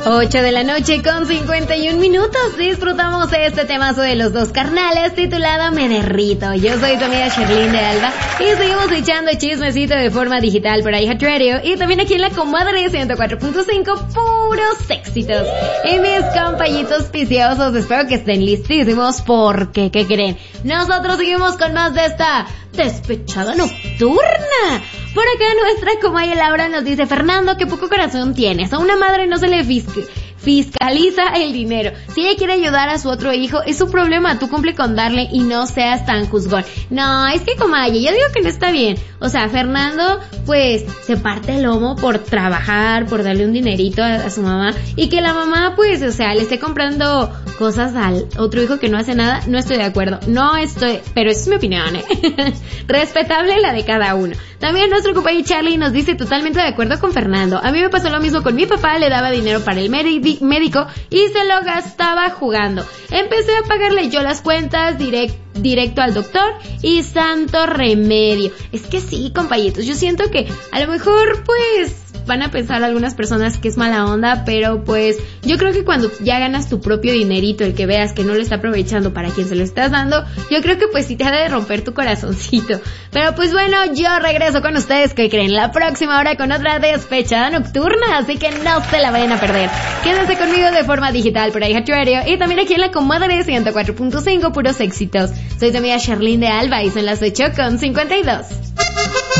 8 de la noche con 51 minutos. Disfrutamos de este temazo de los dos carnales titulado Me Derrito. Yo soy tu amiga Sherlyn de Alba y seguimos echando chismecito de forma digital por iHeartRadio y también aquí en la comadre 104.5, puros éxitos. Y mis compañitos viciosos, espero que estén listísimos porque, ¿qué creen? Nosotros seguimos con más de esta despechada nocturna. Por acá nuestra comadre Laura nos dice: Fernando, qué poco corazón tienes. A una madre no se le fiscaliza el dinero. Si ella quiere ayudar a su otro hijo, es su problema. Tú cumple con darle y no seas tan juzgón. No, es que comadre, yo digo que no está bien. O sea, Fernando, pues, se parte el lomo por trabajar, por darle un dinerito a su mamá. Y que la mamá, pues, o sea, le esté comprando cosas al otro hijo que no hace nada. No estoy de acuerdo. No estoy, pero esa es mi opinión, Respetable la de cada uno. También nuestro compañero Charlie nos dice: totalmente de acuerdo con Fernando. A mí me pasó lo mismo con mi papá, le daba dinero para el médico y se lo gastaba jugando. Empecé a pagarle yo las cuentas directo al doctor y santo remedio. Es que sí, compañitos, yo siento que a lo mejor pues van a pensar algunas personas que es mala onda, pero pues yo creo que cuando ya ganas tu propio dinerito, el que veas que no lo está aprovechando para quien se lo estás dando, yo creo que pues sí te ha de romper tu corazoncito. Pero pues bueno, yo regreso con ustedes, que creen, la próxima hora con otra despechada nocturna, así que no se la vayan a perder. Quédense conmigo de forma digital por iHeartRadio y también aquí en la comadre 104.5, puros éxitos. Soy tu amiga Sherlyn de Alba y son las 8:52.